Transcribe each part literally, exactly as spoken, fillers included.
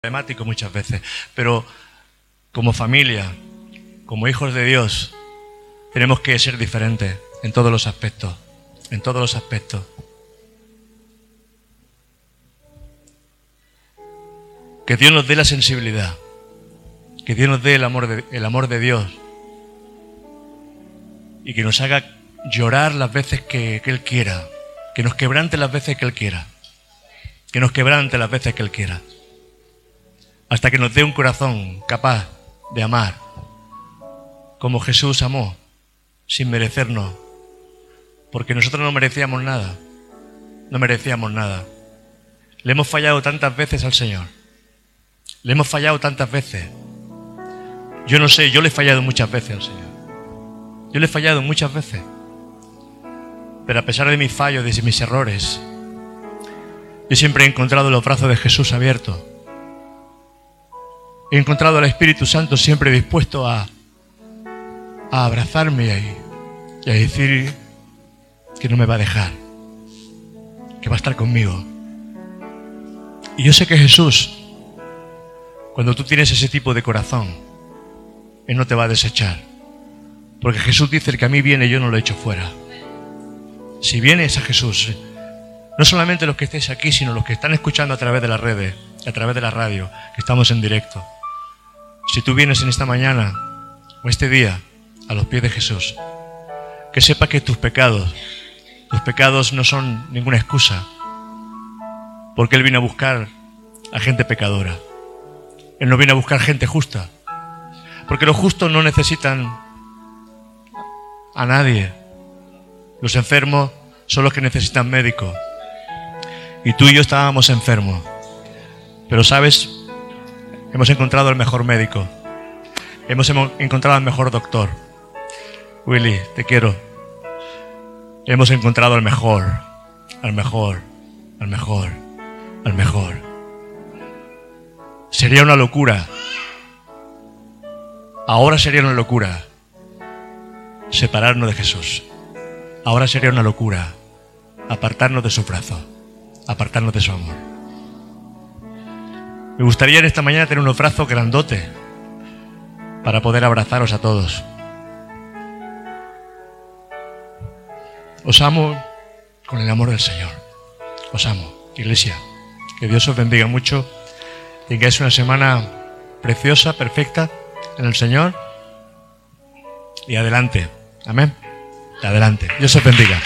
problemático muchas veces, pero como familia, como hijos de Dios, tenemos que ser diferentes en todos los aspectos, en todos los aspectos. Que Dios nos dé la sensibilidad, que Dios nos dé el amor de, el amor de Dios y que nos haga llorar las veces que, que Él quiera, que nos quebrante las veces que Él quiera, que nos quebrante las veces que Él quiera, hasta que nos dé un corazón capaz de amar como Jesús amó, sin merecernos, porque nosotros no merecíamos nada, no merecíamos nada. Le hemos fallado tantas veces al Señor, le hemos fallado tantas veces. Yo no sé, yo le he fallado muchas veces al Señor, yo le he fallado muchas veces, pero a pesar de mis fallos, de mis errores, yo siempre he encontrado los brazos de Jesús abiertos. He encontrado al Espíritu Santo siempre dispuesto a, a abrazarme y, y a decir que no me va a dejar, que va a estar conmigo. Y yo sé que Jesús, cuando tú tienes ese tipo de corazón, Él no te va a desechar. Porque Jesús dice: el que a mí viene yo no lo echo fuera. Si vienes a Jesús, no solamente los que estéis aquí, sino los que están escuchando a través de las redes, a través de la radio, que estamos en directo. Si tú vienes en esta mañana o este día a los pies de Jesús, que sepas que tus pecados, tus pecados no son ninguna excusa, porque Él vino a buscar a gente pecadora. Él no vino a buscar gente justa, porque los justos no necesitan a nadie. Los enfermos son los que necesitan médicos. Y tú y yo estábamos enfermos, pero ¿sabes? Hemos encontrado al mejor médico. Hemos encontrado al mejor doctor. Willy, te quiero. Hemos encontrado al mejor, al mejor, al mejor, al mejor. Sería una locura. Ahora sería una locura separarnos de Jesús. Ahora sería una locura apartarnos de su brazo, apartarnos de su amor. Me gustaría en esta mañana tener unos brazos grandotes para poder abrazaros a todos. Os amo con el amor del Señor. Os amo, iglesia. Que Dios os bendiga mucho. Tengáis una semana preciosa, perfecta en el Señor. Y adelante. Amén. Adelante. Dios os bendiga.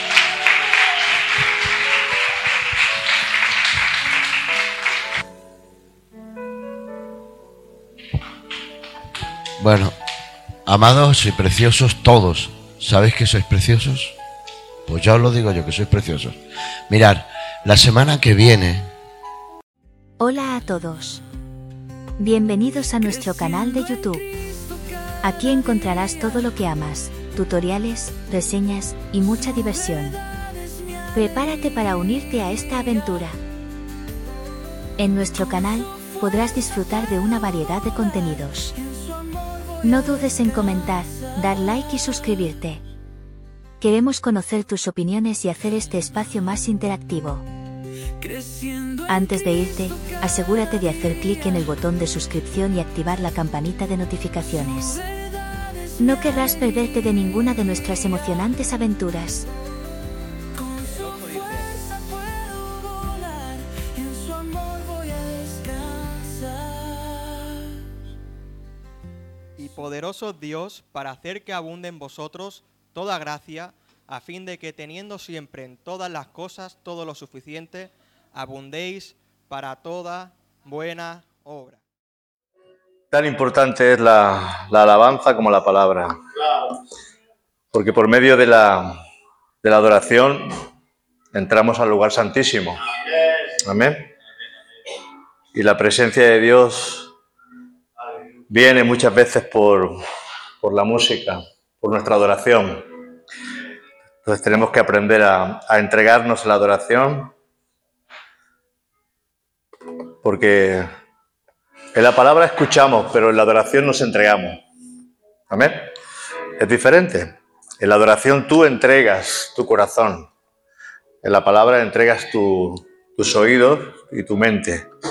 Bueno, amados y preciosos todos, ¿sabéis que sois preciosos? Pues ya os lo digo yo, que sois preciosos. Mirad, la semana que viene... Hola a todos. Bienvenidos a nuestro canal de YouTube. Aquí encontrarás todo lo que amas, tutoriales, reseñas y mucha diversión. Prepárate para unirte a esta aventura. En nuestro canal podrás disfrutar de una variedad de contenidos. No dudes en comentar, dar like y suscribirte. Queremos conocer tus opiniones y hacer este espacio más interactivo. Antes de irte, asegúrate de hacer clic en el botón de suscripción y activar la campanita de notificaciones. No querrás perderte de ninguna de nuestras emocionantes aventuras. Poderoso Dios, para hacer que abunde en vosotros toda gracia, a fin de que teniendo siempre en todas las cosas todo lo suficiente, abundéis para toda buena obra. Tan importante es la, la alabanza como la palabra, porque por medio de la, de la adoración entramos al lugar santísimo. Amén. Y la presencia de Dios viene muchas veces por, por la música, por nuestra adoración. Entonces tenemos que aprender a, a entregarnos a la adoración, porque en la palabra escuchamos, pero en la adoración nos entregamos. Amén. Es diferente. En la adoración tú entregas tu corazón. En la palabra entregas tu, tus oídos y tu mente.